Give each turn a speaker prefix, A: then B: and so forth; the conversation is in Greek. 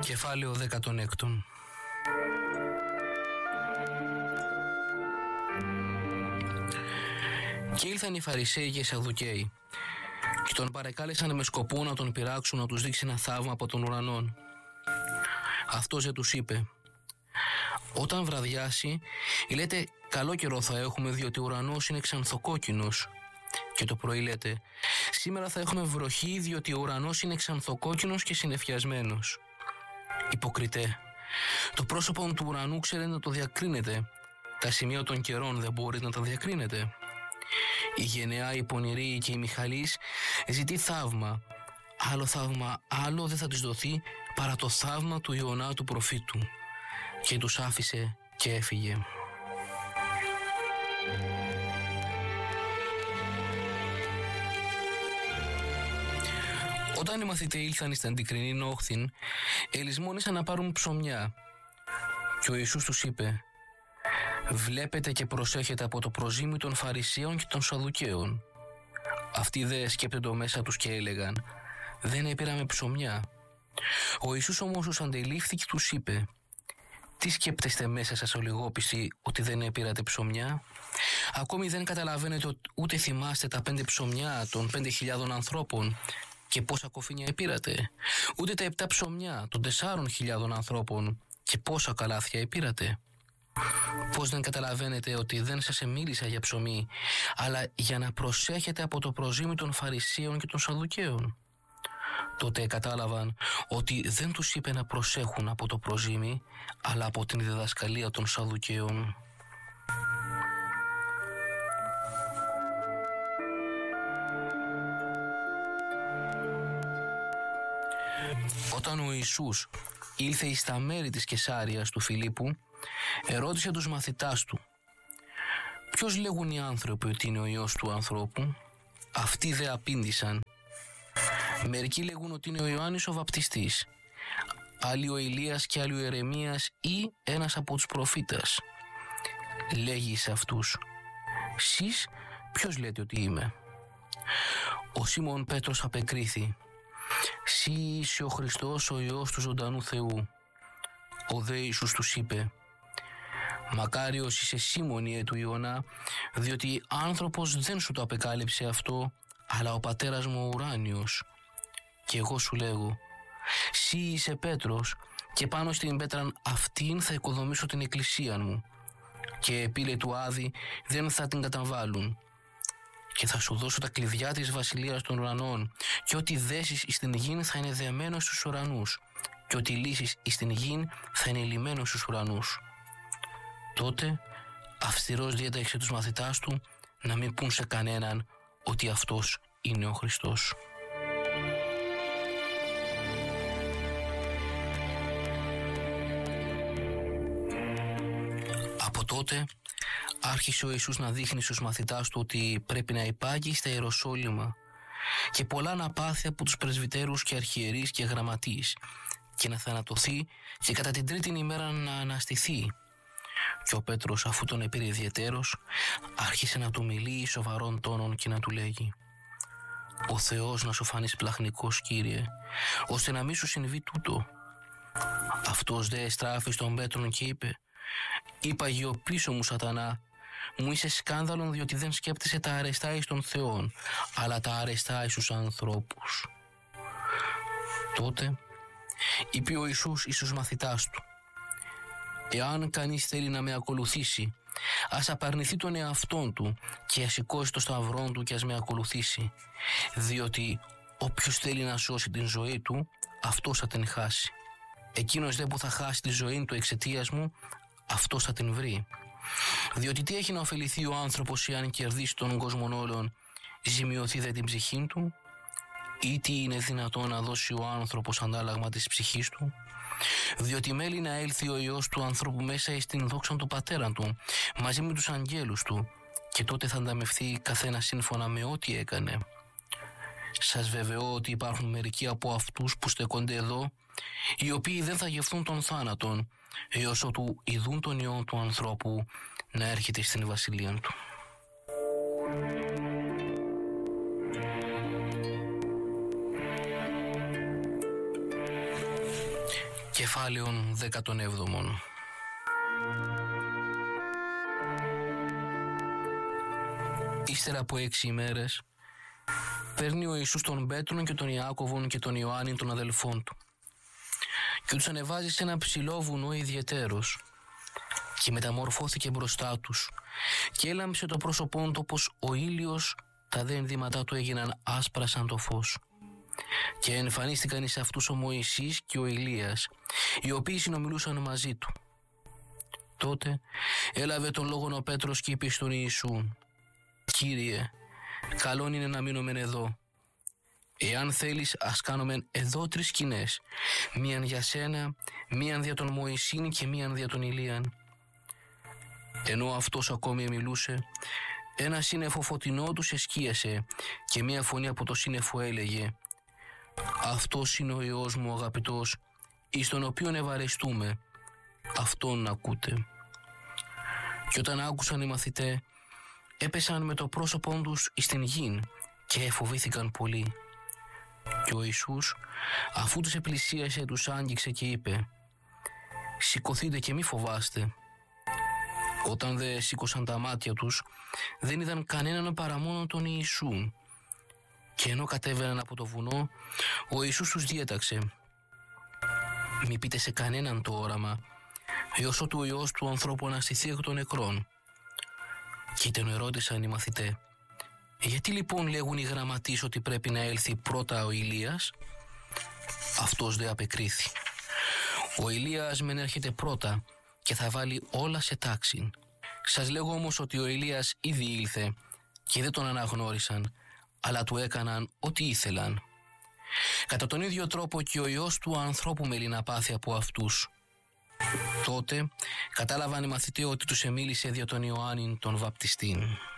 A: Κεφάλαιο 16. Και ήλθαν οι Φαρισαίοι και οι Σαδδουκαίοι και τον παρεκάλεσαν με σκοπό να τον πειράξουν, να τους δείξει ένα θαύμα από τον ουρανόν. Αυτός δεν τους είπε: όταν βραδιάσει, λέτε καλό καιρό θα έχουμε, διότι ο ουρανός είναι ξανθοκόκκινος. Και το πρωί λέτε: σήμερα θα έχουμε βροχή, διότι ο ουρανός είναι ξανθοκόκκινος και συννεφιασμένος. Υποκριτέ, το πρόσωπο του ουρανού ξέρετε να το διακρίνετε, τα σημεία των καιρών δεν μπορείτε να τα διακρίνετε. Η γενεά, η πονηρή και η Μιχαλής ζητεί θαύμα. Άλλο θαύμα άλλο δεν θα της δοθεί παρά το θαύμα του Ιωνά του προφήτου. Και τους άφησε και έφυγε. Όταν οι μαθητές ήλθαν στην αντικρινή νόχθην, ελισμόνησαν να πάρουν ψωμιά. Και ο Ιησούς τους είπε: βλέπετε και προσέχετε από το προζύμι των Φαρισαίων και των Σαδδουκαίων. Αυτοί δε σκέπτονται μέσα τους και έλεγαν: δεν πήραμε ψωμιά. Ο Ιησούς όμως τους αντιλήφθη και τους είπε: τι σκέπτεστε μέσα σας ολιγόπιστοι, ότι δεν πήρατε ψωμιά? Ακόμη δεν καταλαβαίνετε ούτε θυμάστε τα 5 ψωμιά των 5.000 ανθρώπων και πόσα κοφίνια επήρατε? Ούτε τα 7 ψωμιά των 4.000 ανθρώπων και πόσα καλάθια επήρατε? Πώς δεν καταλαβαίνετε ότι δεν σας μίλησα για ψωμί, αλλά για να προσέχετε από το προζύμι των Φαρισαίων και των Σαδδουκαίων? Τότε κατάλαβαν ότι δεν τους είπε να προσέχουν από το προζύμι, αλλά από την διδασκαλία των Σαδδουκαίων. Όταν ο Ιησούς ήλθε εις τα μέρη της Κεσάριας του Φιλίππου, ερώτησε τους μαθητάς του: ποιος λέγουν οι άνθρωποι ότι είναι ο Υιός του ανθρώπου? Αυτοί δε απήντησαν: μερικοί λέγουν ότι είναι ο Ιωάννης ο βαπτιστής, άλλοι ο Ηλίας και άλλοι ο Ερεμίας ή ένας από τους προφήτας. Λέγει σε αυτούς: σεις ποιος λέτε ότι είμαι? Ο Σίμων Πέτρος απεκρίθη: «Συ είσαι ο Χριστός, ο Υιός του ζωντανού Θεού». Ο δε Ιησούς τους είπε: «Μακάριος είσαι Σίμωνιε του Ιωνά, διότι άνθρωπος δεν σου το απεκάλυψε αυτό, αλλά ο πατέρας μου ο ουράνιος. Και εγώ σου λέγω: συ είσαι Πέτρος, και πάνω στην πέτραν αυτήν θα οικοδομήσω την εκκλησία μου, και πύλη του Άδη δεν θα την καταβάλουν. Και θα σου δώσω τα κλειδιά της βασιλείας των ουρανών, και ό,τι δέσεις εις την γην θα είναι δεμένο στους ουρανούς, και ό,τι λύσεις εις την γην θα είναι λυμένο στους ουρανούς». Τότε αυστηρός διέταξε τους μαθητάς του να μην πούν σε κανέναν ότι αυτός είναι ο Χριστός. Από τότε άρχισε ο Ιησούς να δείχνει στους μαθητάς του ότι πρέπει να υπάγει στα Ιεροσόλυμα και πολλά να πάθει από τους πρεσβυτέρους και αρχιερείς και γραμματείς, και να θανατωθεί και κατά την τρίτη ημέρα να αναστηθεί. Και ο Πέτρος, αφού τον επήρε ιδιαιτέρως, άρχισε να του μιλεί σοβαρών τόνων και να του λέγει: «Ο Θεός να σου φανείς πλαχνικός, Κύριε, ώστε να μην σου συμβεί τούτο». Αυτός δε εστράφη στον Πέτρον και είπε: «Υπαγιώ πίσω μου, Σατανά, μου είσαι σκάνδαλον, διότι δεν σκέπτεσαι τα αρεστά εις των Θεών, αλλά τα αρεστά εις τους ανθρώπους». Τότε είπε ο Ιησούς εις τους μαθητάς του: «Εάν κανείς θέλει να με ακολουθήσει, ας απαρνηθεί τον εαυτόν του και ας σηκώσει το σταυρόν του και ας με ακολουθήσει, διότι όποιος θέλει να σώσει την ζωή του, αυτός θα την χάσει. Εκείνος δε που θα χάσει τη ζωή του εξαιτίας μου, αυτός θα την βρει. Διότι τι έχει να ωφεληθεί ο άνθρωπος εάν κερδίσει τον κόσμον όλων, ζημιωθεί δε την ψυχή του? Ή τι είναι δυνατόν να δώσει ο άνθρωπος αντάλλαγμα της ψυχής του? Διότι μέλει να έλθει ο Υιός του ανθρώπου μέσα εις την δόξα του Πατέρα του, μαζί με τους αγγέλους του, και τότε θα ανταμευθεί καθένα σύμφωνα με ό,τι έκανε. Σας βεβαιώ ότι υπάρχουν μερικοί από αυτούς που στεκόνται εδώ, οι οποίοι δεν θα γευθούν τον θάνατον, έως ότου ειδούν τον Υιό του ανθρώπου να έρχεται στην βασιλεία του». Κεφάλαιον 17. Ύστερα από 6 ημέρες παίρνει ο Ιησούς τον Πέτρον και τον Ιάκωβον και τον Ιωάννη των αδελφών του και τους ανεβάζει σε ένα ψηλό βουνό ιδιαιτέρως και μεταμορφώθηκε μπροστά τους και έλαμψε το πρόσωπόν του όπως ο ήλιος, τα δε ενδύματά του έγιναν άσπρα σαν το φως. Και εμφανίστηκαν εις αυτούς ο Μωυσής και ο Ηλίας, οι οποίοι συνομιλούσαν μαζί του. Τότε έλαβε τον λόγον ο Πέτρος και είπε στον Ιησού: «Κύριε, καλόν είναι να μείνομεν εδώ. Εάν θέλεις, ας κάνομεν εδώ 3 σκηνές, μίαν για σένα, μίαν δια τον Μωυσήν και μίαν δια τον Ηλίαν». Ενώ αυτός ακόμη μιλούσε, ένα σύννεφο φωτεινό τους εσκίασε και μία φωνή από το σύννεφο έλεγε: «Αυτός είναι ο Υιός μου αγαπητός, εις τον οποίον ευαρεστούμε, αυτόν ακούτε». Και όταν άκουσαν οι μαθητές, έπεσαν με το πρόσωπον τους εις την γην και εφοβήθηκαν πολύ. Και ο Ιησούς, αφού τους επλησίασε, τους άγγιξε και είπε: «Σηκωθείτε και μη φοβάστε». Όταν δε σήκωσαν τα μάτια τους, δεν είδαν κανέναν παρά μόνο τον Ιησού. Και ενώ κατέβαιναν από το βουνό, ο Ιησούς τους διέταξε: «Μη πείτε σε κανέναν το όραμα, έως ότου ο Υιός του ανθρώπου αναστηθεί εκ των νεκρών». Και τον ερώτησαν οι μαθητές: «Γιατί λοιπόν λέγουν οι γραμματείς ότι πρέπει να έλθει πρώτα ο Ηλίας?» Αυτός δε απεκρίθη: «Ο Ηλίας μεν έρχεται πρώτα και θα βάλει όλα σε τάξη. Σας λέγω όμως ότι ο Ηλίας ήδη ήλθε και δεν τον αναγνώρισαν, αλλά του έκαναν ό,τι ήθελαν. Κατά τον ίδιο τρόπο και ο Υιός του ανθρώπου μέλει να πάθει από αυτούς». Τότε κατάλαβαν οι μαθητές ότι τους εμίλησε δια τον Ιωάννην τον βαπτιστήν.